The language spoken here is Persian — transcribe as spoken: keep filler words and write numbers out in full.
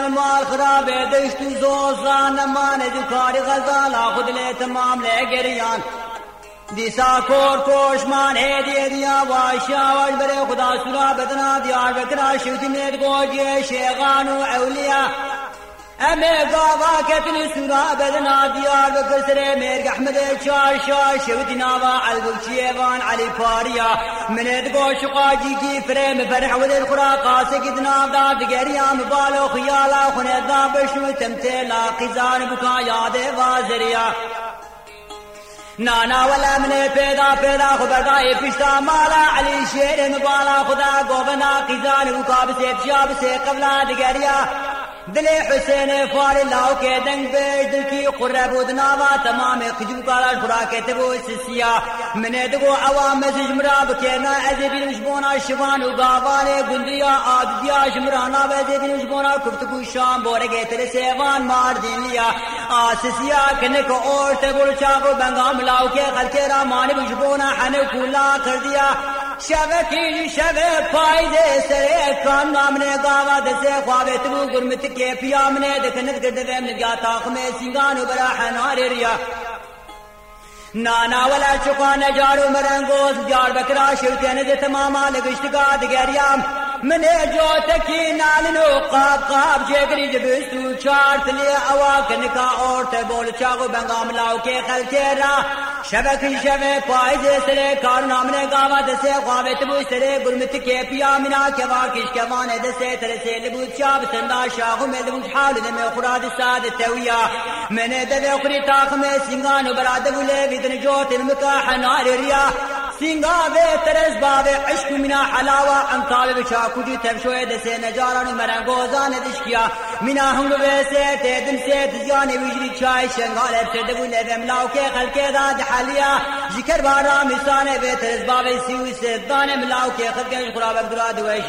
مال خراب دشت و زوزان مان دکاری غزال خود لی تمام لگریان دیسا کور کوشمان هدیه دیا واشا واش بره خدا سرا بدنا دیار بکرا شوتی مید گوجی شیخان و اولیا امی گاوا کتن سرا بدنا دیار بکر سره مرگ احمد چارشا شوتی ناوا البوچی وان علی پاریا منید گوش قاجی کی فرم فرح ودل خرا قاسه کتنا دا دگریام بالو خیالا خونه دا بشنو تمتلا قزان بکا یاد وازریا نانا ولا من پیدا پیدا خبردائی پشتا مالا علی شیر مبالا خدا گوبنا قیزان وکاب سے پشاب سے قبلہ دگریا دل حسین فار لاؤ کے دنگ بیش دل کی قرب ودناوا تمام خجو کالا شرا کے تبو سسیا من دگو عوام سجمرا بکینا ازبی نشبونا شوان وگاوانے گندیا آدیا شمرانا وزبی نشبونا کفتگو شام بورگے تل سیوان مار دین لیا آسسیا کنک اور تبول چاقو بنگام لاؤ کے خلکے رامان بشبونا حنو کولا کر دیا شبکی شب پائدے سرے کان نامنے گاوا دسے خوابے تبو گرمت کے پیا منے دکنت گردوے من گاتا خمے سنگانو برا حنار ریا نانا ولا چکان جارو مرنگوز جار بکرا شوتین دے تماما لگشتگا دگریام منے جو تکی نالنو قاب قاب جگری جبستو چارت لیا اواکن کا عورت بول چاگو بنگام لاؤ کے خلکے را شبکی شب پائزے سرے کارو نامنے گاوا دسے خوابے تبو سرے گرمت کے پیا منا کے واکش کے وانے دسے ترسے لبو چاب سندا شاہو میں لبو حال دمے خراد ساد تویا منے دبے اخری تاخ میں سنگانو برادبو لے بدن جوت المکاح نار ریا سنگا بے ترس بابے عشق منا حلاوہ انتال بچا کجی تبشوئے دسے نجارانو مرنگوزان دشکیا منا ہنگو ویسے تیدن سے تزیانی وجری چائے شنگال ابسر دبو لے بملاو کے خلقے داد حالیا ذکر بارا مسانے بے ترس بابے سیوی سے دانے ملاو کے خلقے خراب عبداللہ دویش